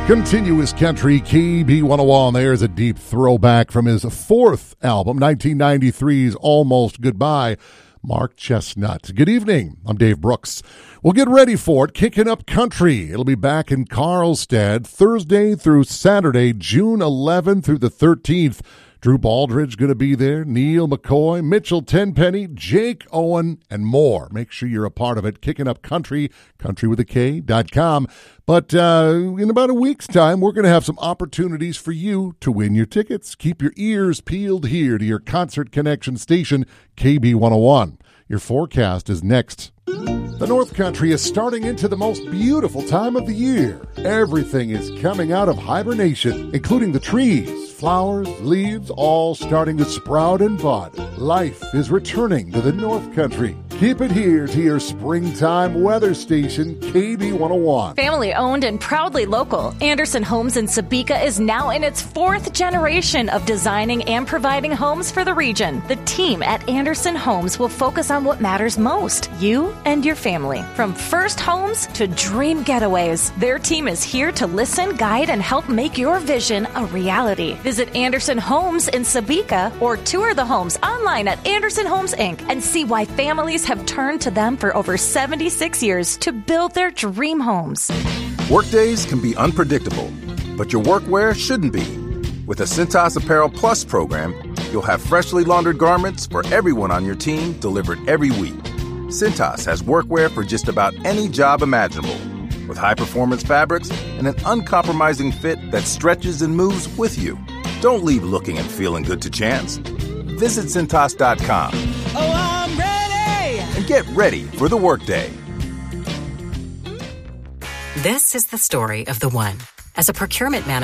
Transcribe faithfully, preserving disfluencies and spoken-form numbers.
Continuous Country, K B one oh one. There's a deep throwback from his fourth album, nineteen ninety-three's Almost Goodbye, Mark Chestnut. Good evening. I'm Dave Brooks. We'll get ready for it. Kicking Up Country. It'll be back in Carlstead Thursday through Saturday, June eleventh through the thirteenth. Drew Baldridge going to be there, Neil McCoy, Mitchell Tenpenny, Jake Owen, and more. Make sure you're a part of it. Kicking Up Country, country with a K dot com. But uh, in about a week's time, we're going to have some opportunities for you to win your tickets. Keep your ears peeled here to your Concert Connection station, K B one oh one. Your forecast is next. The North Country is starting into the most beautiful time of the year. Everything is coming out of hibernation, including the trees, flowers, leaves, all starting to sprout and bud. Life is returning to the North Country. Keep it here to your springtime weather station, K B one oh one. Family owned and proudly local, Anderson Homes in Sebeka is now in its fourth generation of designing and providing homes for the region. The team at Anderson Homes will focus on what matters most, you and your family. From first homes to dream getaways, their team is here to listen, guide, and help make your vision a reality. Visit Anderson Homes in Sebeka or tour the homes online at Anderson Homes Incorporated and see why families have turned to them for over seventy-six years to build their dream homes. Workdays can be unpredictable, but your workwear shouldn't be. With the Cintas Apparel Plus program, you'll have freshly laundered garments for everyone on your team delivered every week. Cintas has workwear for just about any job imaginable, with high-performance fabrics and an uncompromising fit that stretches and moves with you. Don't leave looking and feeling good to chance. Visit Cintas dot com. Oh, I'm ready! And get ready for the workday. This is the story of the one. As a procurement manager,